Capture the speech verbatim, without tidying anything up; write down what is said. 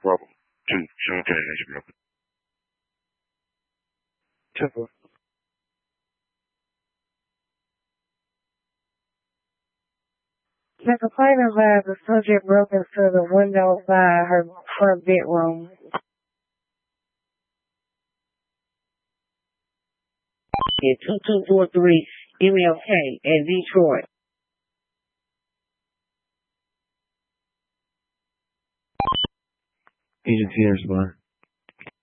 Bravo. Two, Sean Kennedy, Agent Broker. Temple. The complainant advised the subject broke into the window by her front bedroom. At two two four three M L K at Detroit. Agent T, respond.